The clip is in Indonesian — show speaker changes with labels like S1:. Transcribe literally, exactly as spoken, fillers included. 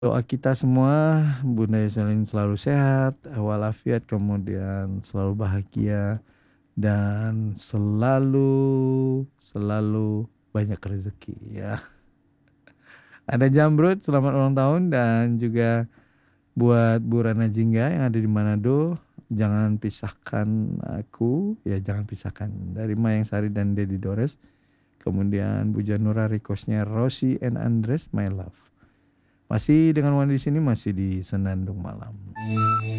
S1: Doa kita semua Bunda Yuselin selalu sehat walafiat, kemudian selalu bahagia dan selalu, selalu banyak rezeki ya. Ada Jamrud, selamat ulang tahun, dan juga buat Bu Rana Jingga yang ada di Manado, jangan pisahkan aku, ya jangan pisahkan dari Mayang Sari dan Dedi Dores. Kemudian Bu Janura requestnya Rosie and Andres, My Love. Masih dengan Wandi di sini, masih di Senandung Malam.